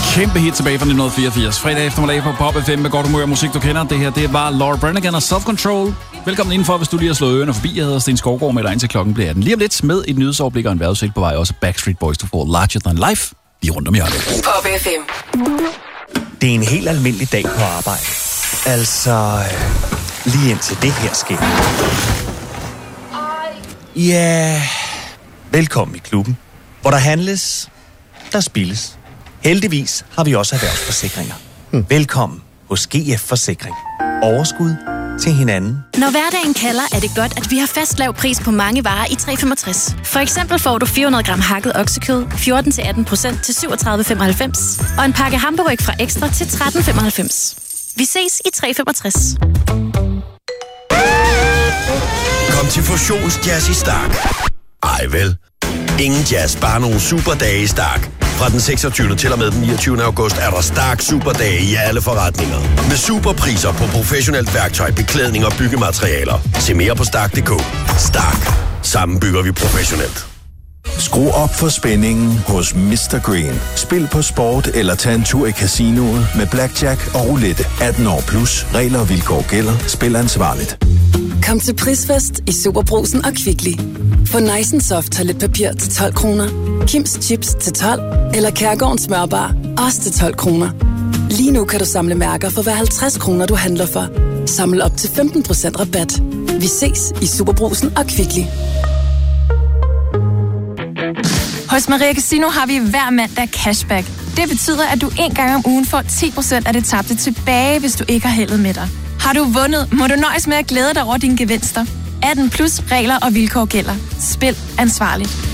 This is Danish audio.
Kæmpe hit tilbage fra 1984. Fredag eftermiddag på Pop FM med godt humør og musik, du kender. Det her, det var Laura Branigan og Self Control. Velkommen indenfor, hvis du lige har slået ørerne forbi. Jeg hedder Sten Skovgaard med dig indtil klokken bliver 18. Lige om lidt med et nyhedsoverblik og en vejrudsigt på vej. Også Backstreet Boys, du får Larger Than Life lige rundt om hjørnet. Pop FM. Det er en helt almindelig dag på arbejde. Altså, lige indtil det her sker. Ja, velkommen i klubben, hvor der handles, der spildes. Heldigvis har vi også erhvervsforsikringer. Velkommen hos GF Forsikring. Overskud til hinanden. Når hverdagen kalder, er det godt, at vi har fast lav pris på mange varer i 365. For eksempel får du 400 gram hakket oksekød, 14-18% til 37,95. Og en pakke hamburg fra Ekstra til 13,95. Vi ses i 365. Kom til Fusionsjazz i Stark. Ej vel. Ingen jazz, bare nogle superdage i Stark. Fra den 26. til og med den 29. august er der Stark Superdage i alle forretninger. Med superpriser på professionelt værktøj, beklædning og byggematerialer. Se mere på Stark.dk. Stark. Sammen bygger vi professionelt. Skru op for spændingen hos Mr. Green. Spil på sport eller tag en tur i casinoet med blackjack og roulette. 18 år plus. Regler og vilkår gælder. Spil ansvarligt. Kom til Prisfest i Superbrugsen og Kvickly. Få Nice Soft toiletpapir til 12 kroner. Kims Chips til 12. Eller Kærgårdens smørbar også til 12 kroner. Lige nu kan du samle mærker for hver 50 kroner, du handler for. Samle op til 15% rabat. Vi ses i Superbrugsen og Kvickly. Hos Maria Casino har vi hver mandag cashback. Det betyder, at du en gang om ugen får 10% af det tabte tilbage, hvis du ikke har heldet med dig. Har du vundet, må du nøjes med at glæde dig over dine gevinster. 18 plus regler og vilkår gælder. Spil ansvarligt.